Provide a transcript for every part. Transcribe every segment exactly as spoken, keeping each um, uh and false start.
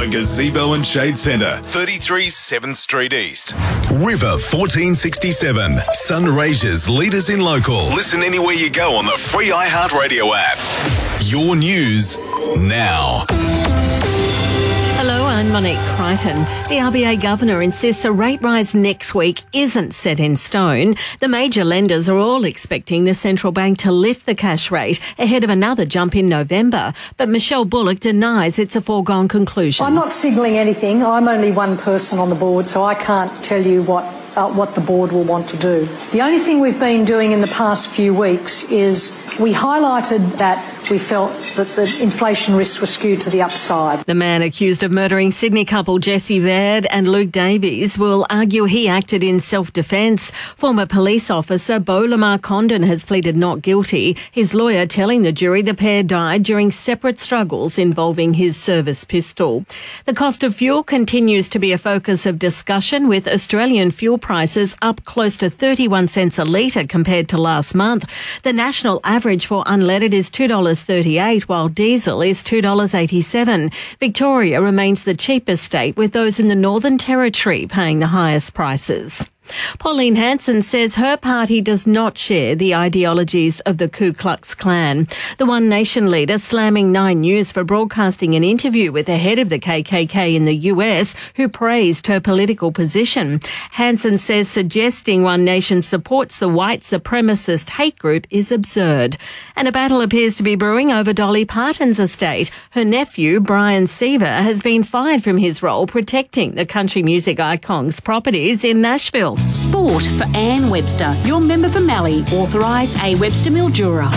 the Gazebo and Shade Centre, thirty-three seventh Street East. River fourteen sixty-seven, Sunraysia's leaders in local. Listen anywhere you go on the free iHeartRadio app. Your news now. Hello, I'm Monique Crichton. The R B A Governor insists a rate rise next week isn't set in stone. The major lenders are all expecting the central bank to lift the cash rate ahead of another jump in November. But Michelle Bullock denies it's a foregone conclusion. I'm not signalling anything. I'm only one person on the board, so I can't tell you what uh, what the board will want to do. The only thing we've been doing in the past few weeks is we highlighted that we felt that the inflation risks were skewed to the upside. The man accused of murdering Sydney couple Jessie Baird and Luke Davies will argue he acted in self-defence. Former police officer Beau Lamar Condon has pleaded not guilty, his lawyer telling the jury the pair died during separate struggles involving his service pistol. The cost of fuel continues to be a focus of discussion, with Australian fuel prices up close to thirty-one cents a litre compared to last month. The national average for unleaded is two dollars thirty-eight, while diesel is two dollars eighty-seven. Victoria remains the cheapest state, with those in the Northern Territory paying the highest prices. Pauline Hanson says her party does not share the ideologies of the Ku Klux Klan. The One Nation leader slamming Nine News for broadcasting an interview with the head of the K K K in the U S, who praised her political position. Hanson says suggesting One Nation supports the white supremacist hate group is absurd. And a battle appears to be brewing over Dolly Parton's estate. Her nephew, Brian Seaver, has been fired from his role protecting the country music icon's properties in Nashville. Sport for Anne Webster, your member for Mallee, authorised A Webster Mildura.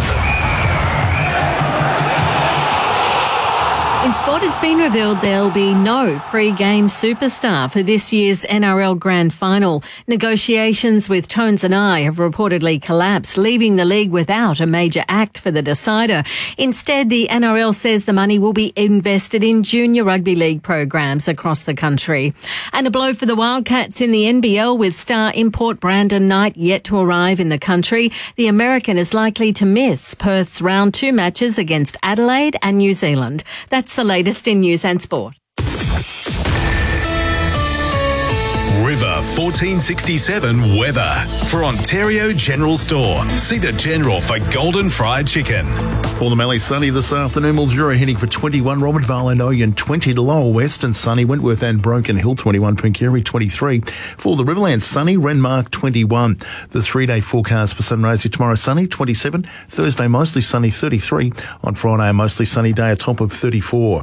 In sport, it's been revealed there'll be no pre-game superstar for this year's N R L Grand Final. Negotiations with Tones and I have reportedly collapsed, leaving the league without a major act for the decider. Instead, the N R L says the money will be invested in junior rugby league programs across the country. And a blow for the Wildcats in the N B L, with star import Brandon Knight yet to arrive in the country. The American is likely to miss Perth's round two matches against Adelaide and New Zealand. That's the latest in news and sport. River fourteen sixty-seven weather. For Ontario General Store, see the General for golden fried chicken. For the Mallee, sunny this afternoon. Mildura heading for twenty-one, Robert Vale and Oyen twenty, the Lower West and sunny, Wentworth and Broken Hill twenty-one, Pinkeri twenty-three. For the Riverland, sunny, Renmark twenty-one. The three-day forecast for Sunraysia tomorrow, sunny, twenty-seven. Thursday, mostly sunny, thirty-three. On Friday, a mostly sunny day, a top of thirty-four.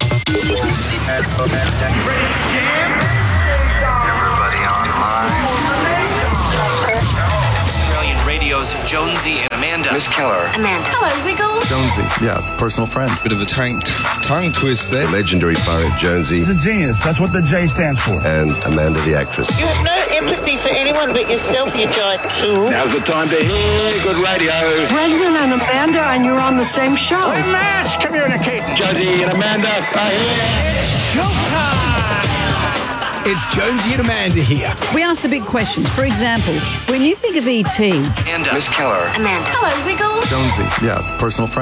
Jonesy and Amanda. Miss Keller. Amanda. Hello, Wiggles. Jonesy, yeah, personal friend. Bit of a tongue, t- tongue twist there. The legendary poet Jonesy. He's a genius. That's what the J stands for. And Amanda, the actress. You have no empathy for anyone but yourself, you giant tool. Now's the time to hear good radio. Brendan and Amanda, and you're on the same show. We must communicate. Jonesy and Amanda are here. It's showtime. It's Jonesy and Amanda here. We ask the big questions. For example, when you think of E T Amanda. Miss Keller. Amanda. Hello, Wiggles. Jonesy, yeah, personal friend.